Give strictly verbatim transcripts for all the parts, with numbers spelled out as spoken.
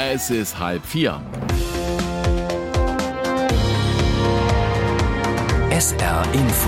Es ist halb vier. S R Info.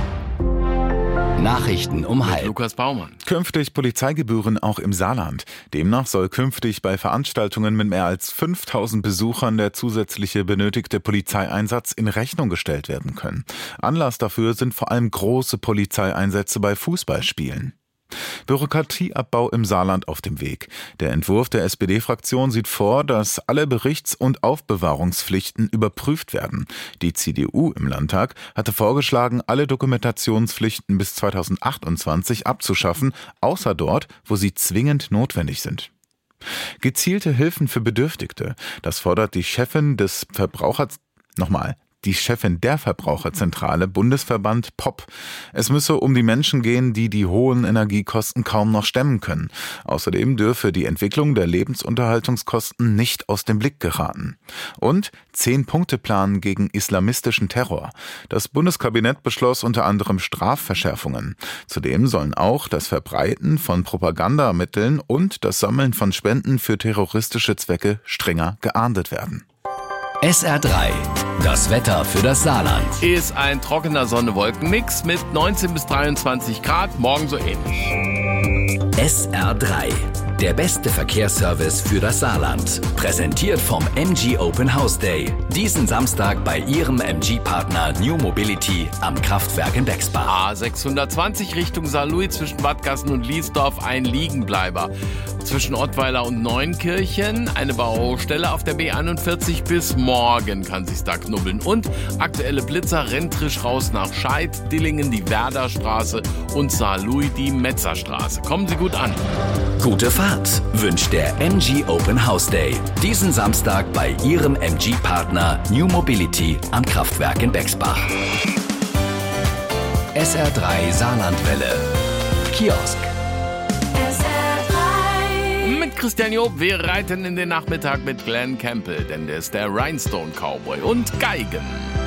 Nachrichten um halb. Lukas Baumann. Künftig Polizeigebühren auch im Saarland. Demnach soll künftig bei Veranstaltungen mit mehr als fünftausend Besuchern der zusätzliche benötigte Polizeieinsatz in Rechnung gestellt werden können. Anlass dafür sind vor allem große Polizeieinsätze bei Fußballspielen. Bürokratieabbau im Saarland auf dem Weg. Der Entwurf der S P D-Fraktion sieht vor, dass alle Berichts- und Aufbewahrungspflichten überprüft werden. Die C D U im Landtag hatte vorgeschlagen, alle Dokumentationspflichten bis zweitausendachtundzwanzig abzuschaffen, außer dort, wo sie zwingend notwendig sind. Gezielte Hilfen für Bedürftige. Das fordert die Chefin des Verbrauchers... Nochmal. Die Chefin der Verbraucherzentrale, Bundesverband P O P. Es müsse um die Menschen gehen, die die hohen Energiekosten kaum noch stemmen können. Außerdem dürfe die Entwicklung der Lebensunterhaltungskosten nicht aus dem Blick geraten. Und Zehn-Punkte-Plan gegen islamistischen Terror. Das Bundeskabinett beschloss unter anderem Strafverschärfungen. Zudem sollen auch das Verbreiten von Propagandamitteln und das Sammeln von Spenden für terroristische Zwecke strenger geahndet werden. S R drei. Das Wetter für das Saarland. Ist ein trockener Sonne-Wolken-Mix mit neunzehn bis dreiundzwanzig Grad, morgen so ähnlich. S R drei. Der beste Verkehrsservice für das Saarland. Präsentiert vom M G Open House Day. Diesen Samstag bei Ihrem M G-Partner New Mobility am Kraftwerk in Bexbach. A sechshundertzwanzig Richtung Saarlouis zwischen Wadgassen und Liesdorf ein Liegenbleiber. Zwischen Ottweiler und Neunkirchen eine Baustelle auf der B einundvierzig bis morgen kann sich's da knubbeln. Und aktuelle Blitzer, Renntrisch raus nach Scheid, Dillingen die Werderstraße und Saarlouis die Metzerstraße. Kommen Sie gut an. Gute Fahrt wünscht der M G Open House Day. Diesen Samstag bei Ihrem M G-Partner New Mobility am Kraftwerk in Bexbach. S R drei Saarlandwelle. Kiosk. Mit Christian Job, wir reiten in den Nachmittag mit Glenn Campbell, denn der ist der Rhinestone Cowboy und Geigen.